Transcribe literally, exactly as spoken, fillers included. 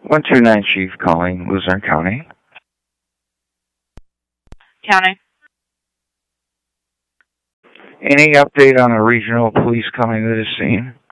one two nine Chief calling, Luzerne County. County. Any update on the regional police coming to the scene?